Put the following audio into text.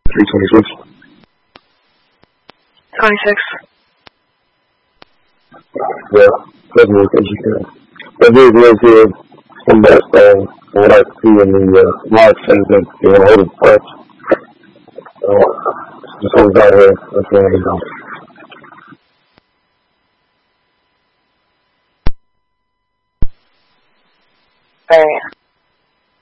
326. 26. Yeah, definitely think you can. But this is here from that from what I see in the live things that they want to hold it first. Just hold it out here. That's where I go. Alright.